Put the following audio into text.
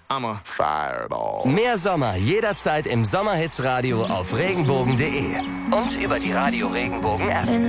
I'm a Fireball. Mehr Sommer jederzeit im Sommerhitsradio auf regenbogen.de und über die Radio Regenbogen App.